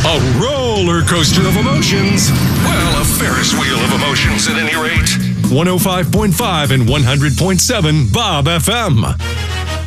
A roller coaster of emotions. Well, a Ferris wheel of emotions at any rate. 105.5 and 100.7 Bob FM.